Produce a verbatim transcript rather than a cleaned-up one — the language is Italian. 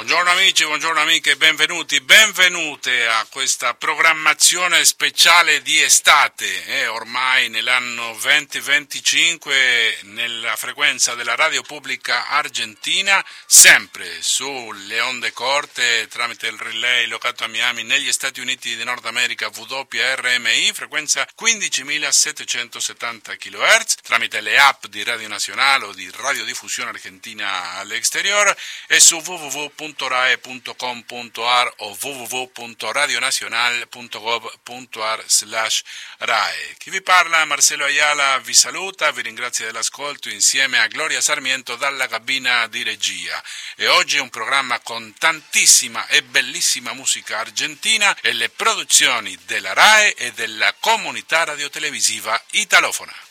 Buongiorno amici, buongiorno amiche, benvenuti, benvenute a questa programmazione speciale di estate. Eh, ormai nell'anno duemilaventicinque nella frequenza della radio pubblica argentina, sempre sulle onde corte tramite il relay locato a Miami negli Stati Uniti di Nord America W R M I, frequenza quindicimilasettecentosettanta chilohertz, tramite le app di Radio Nazionale o di Radiodiffusione Argentina all'Exterior e su w w w punto rae punto com punto a r o w w w punto radionazionale punto gov punto a r slash rae. Chi vi parla, Marcelo Ayala, vi saluta, vi ringrazio dell'ascolto insieme a Gloria Sarmiento dalla cabina di regia. E oggi un programma con tantissima e bellissima musica argentina e le produzioni della RAE e della comunità radiotelevisiva italofona.